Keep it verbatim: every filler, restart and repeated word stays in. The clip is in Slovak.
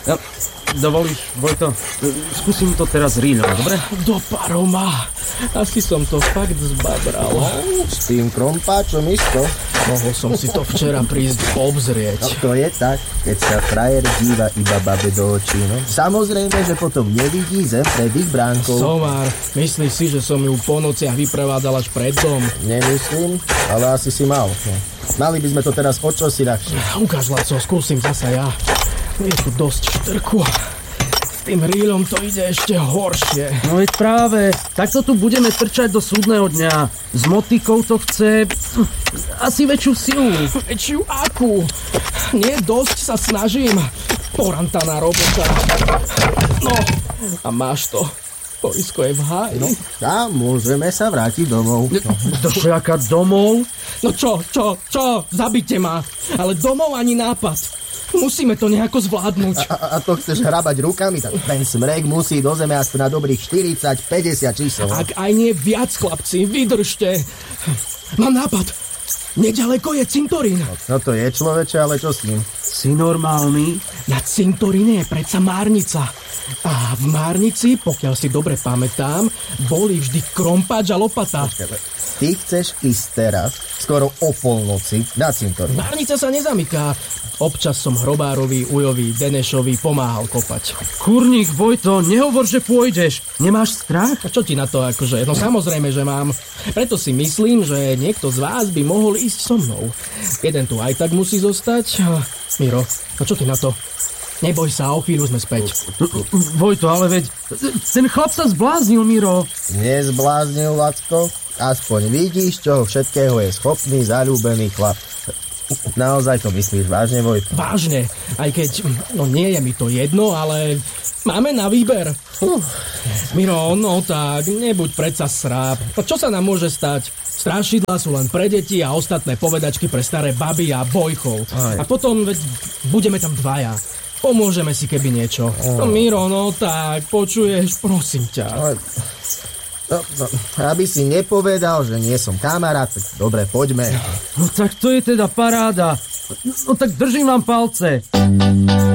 Ja, dovolíš, Vojto? Skúsim to teraz rýľom, dobre? Do paroma. Asi som to fakt zbabral. S tým krompáčom isto. Mohol som si to včera prísť obzrieť. No to je tak, keď sa frajer díva iba babe do očí, no. Samozrejme, že potom nevidí zem pred ich bránkou. Somár, myslíš si, že som ju po nociach vyprevádzal až pred dom? Nemyslím, ale asi si mal. No. Mali by sme to teraz o čo si ľahšie. Ukáž, Laco, skúsim zasa ja. Je tu dosť štrku. S tým rýľom to ide ešte horšie. No veď práve, takto tu budeme trčať do súdneho dňa. S motikou to chce asi väčšiu silu. Väčšiu akú? Nie dosť sa snažím. Porantaná robota. No, a máš to. Porisko je v háji. No, a môžeme sa vrátiť domov. No. Do šľaka domov? No čo, čo, čo? Zabite ma. Ale domov ani nápad. Musíme to nejako zvládnuť. A, a to chceš hrabať rukami? Tak ten smrek musí do zeme aspoň na dobrých štyridsať päťdesiat čísel. Ak aj nie viac, chlapci, vydržte. Mám nápad. Nedaleko je cintorín. No to je človeče, ale čo s ním? Si normálny? Na cintoríne je predsa márnica. A v márnici, pokiaľ si dobre pamätám, boli vždy krompáč a lopata. Ty chceš ísť teraz, skoro o polnoci, na cintorín. Márnica sa nezamyká. Občas som Hrobárovi, Ujovi, Denešovi pomáhal kopať. Kurník, Vojto, nehovor, že pôjdeš. Nemáš strach? A čo ti na to akože? No samozrejme, že mám. Preto si myslím, že niekto z vás by mohol ísť so mnou. Jeden tu aj tak musí zostať. Miro, a čo ty na to? Neboj sa, o chvíľu sme späť. Vojto, ale veď ten chlap sa zbláznil, Miro. Nezbláznil, Lacko. Aspoň vidíš, čoho všetkého je schopný zaľúbený chlap. Naozaj to myslíš vážne, Vojto? Vážne, aj keď, no nie je mi to jedno, ale máme na výber. Uh. Miro, no tak, nebuď predsa sráp. No čo sa nám môže stať? Strašidlá sú len pre deti a ostatné povedačky pre staré baby a bojchov. Aj. A potom, veď, budeme tam dvaja. Pomôžeme si, keby niečo. Aj. No Miro, no tak, počuješ, prosím ťa. Aj. No, no, aby si nepovedal, že nie som kamarát, tak dobre, poďme. No tak to je teda paráda. No tak držím vám palce.